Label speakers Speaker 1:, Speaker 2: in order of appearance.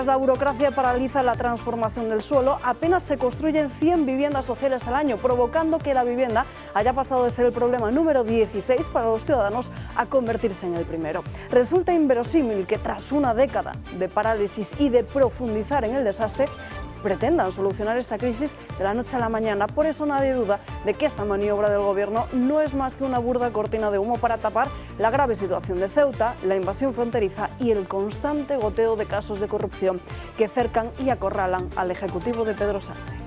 Speaker 1: La burocracia paraliza la transformación del suelo, apenas se construyen 100 viviendas sociales al año, provocando que la vivienda haya pasado de ser el problema número 16 para los ciudadanos a convertirse en el primero. Resulta inverosímil que tras una década de parálisis y de profundizar en el desastre, pretendan solucionar esta crisis de la noche a la mañana. Por eso nadie duda de que esta maniobra del Gobierno no es más que una burda cortina de humo para tapar la grave situación de Ceuta, la invasión fronteriza y el constante goteo de casos de corrupción que cercan y acorralan al Ejecutivo de Pedro Sánchez.